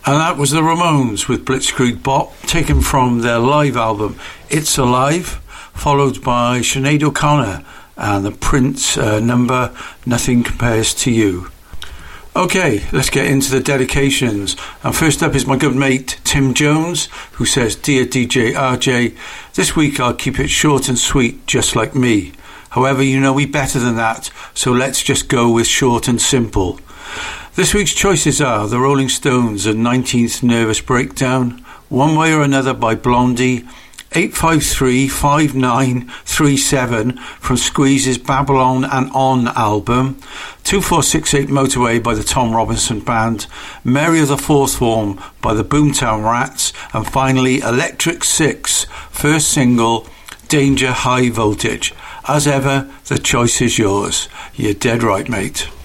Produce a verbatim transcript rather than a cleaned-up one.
And that was the Ramones with Blitzkrieg Bop, taken from their live album It's Alive, followed by Sinead O'Connor and the Prince uh, number Nothing Compares to You. Okay, let's get into the dedications. And first up is my good mate Tim Jones, who says, "Dear D J R J, this week I'll keep it short and sweet, just like me. However, you know we better than that, so let's just go with short and simple. This week's choices are The Rolling Stones and nineteenth Nervous Breakdown, One Way or Another by Blondie, eight five three five nine three seven from Squeeze's Babylon and On album, two four six eight Motorway by the Tom Robinson Band, Mary of the Fourth Form by the Boomtown Rats, and finally Electric Six, first single, Danger High Voltage. As ever, the choice is yours. You're dead right, mate."